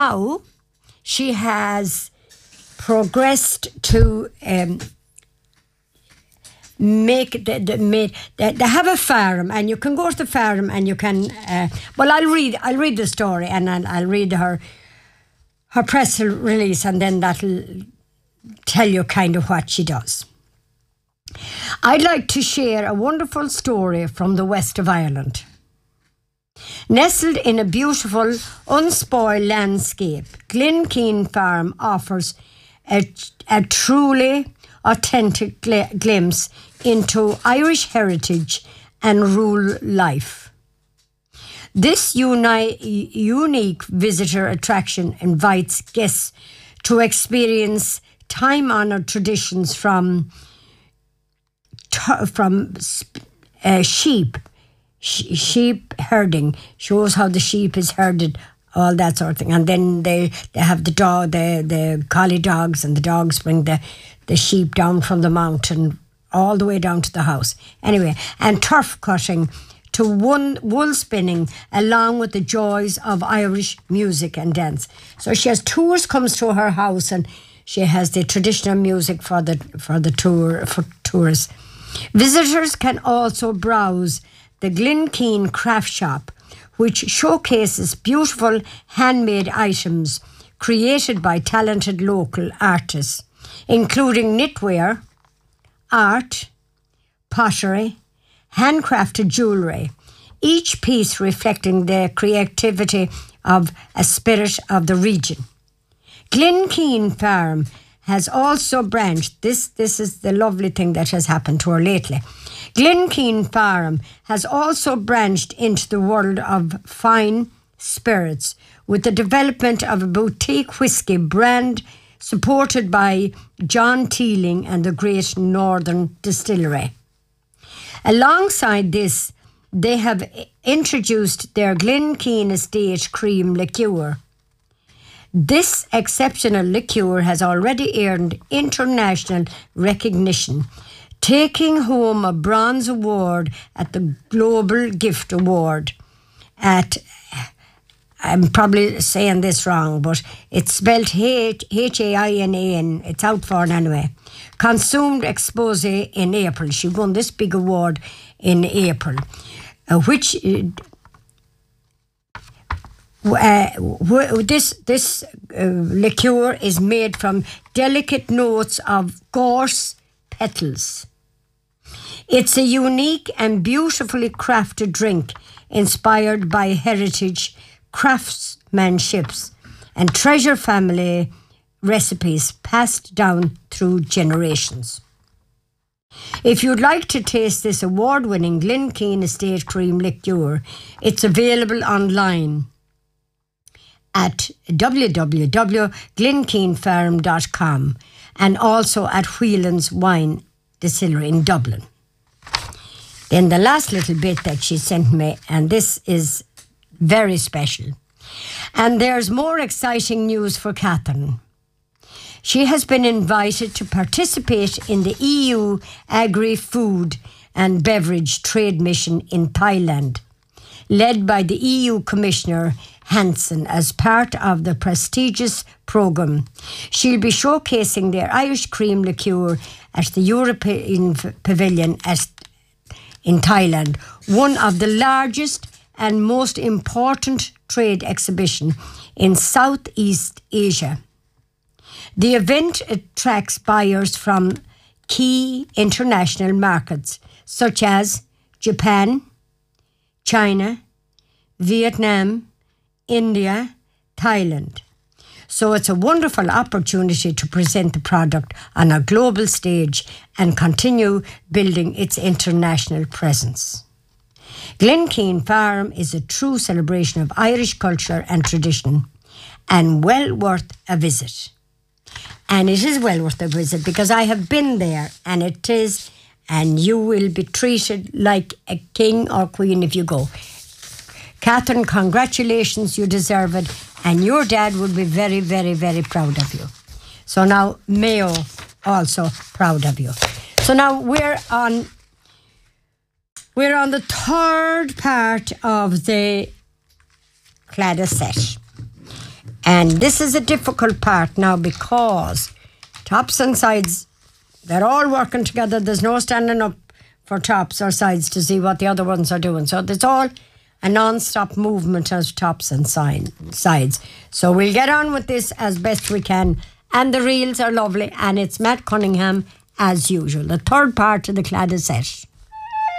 Now she has progressed to make they have a farm, and you can go to the farm and you can. Well, I'll read the story, and I'll read her press release, and then that'll tell you kind of what she does. I'd like to share a wonderful story from the west of Ireland. Nestled in a beautiful, unspoiled landscape, Glenkeen Farm offers a truly authentic glimpse into Irish heritage and rural life. This unique visitor attraction invites guests to experience time-honoured traditions from sheep herding, shows how the sheep is herded, all that sort of thing. And then they have the collie dogs, and the dogs bring the sheep down from the mountain all the way down to the house. Anyway, and turf cutting to wool spinning, along with the joys of Irish music and dance. So she has tours comes to her house, and she has the traditional music for tourists. Visitors can also browse the Glenkeen Craft Shop, which showcases beautiful handmade items created by talented local artists, including knitwear, art, pottery, handcrafted jewellery, each piece reflecting the creativity of a spirit of the region. Glenkeen Farm has also branched, this is the lovely thing that has happened to her lately. Glenkeen Farm has also branched into the world of fine spirits with the development of a boutique whisky brand supported by John Teeling and the Great Northern Distillery. Alongside this, they have introduced their Glenkeen Estate Cream liqueur. This exceptional liqueur has already earned international recognition, taking home a bronze award at the Global Gift Award at, I'm probably saying this wrong, but it's spelled H-A-I-N-A-N. It's out for it anyway. Consumed Expose in April. She won this big award in April, which this liqueur is made from delicate notes of gorse petals. It's a unique and beautifully crafted drink inspired by heritage, craftsmanships, and treasure family recipes passed down through generations. If you'd like to taste this award-winning Glenkeen Estate Cream liqueur, it's available online at www.glenkeenfarm.com and also at Whelan's Wine Distillery in Dublin. Then the last little bit that she sent me, and this is very special. And there's more exciting news for Catherine. She has been invited to participate in the EU Agri-Food and Beverage Trade Mission in Thailand, led by the EU Commissioner Hansen as part of the prestigious programme. She'll be showcasing their Irish cream liqueur at the European Pavilion in Thailand, one of the largest and most important trade exhibition in Southeast Asia. The event attracts buyers from key international markets such as Japan, China, Vietnam, India, Thailand. So it's a wonderful opportunity to present the product on a global stage and continue building its international presence. Glenkeen Farm is a true celebration of Irish culture and tradition, and well worth a visit. And it is well worth a visit because I have been there, and it is, and you will be treated like a king or queen if you go. Catherine, congratulations, you deserve it, and your dad would be very, very, very proud of you. So now Mayo also proud of you. So now we're on the third part of the Claddagh set. And this is a difficult part now because tops and sides, they're all working together. There's no standing up for tops or sides to see what the other ones are doing. So it's all a non-stop movement of tops and sides. So we'll get on with this as best we can. And the reels are lovely. And it's Matt Cunningham as usual. The third part of the Claddagh set.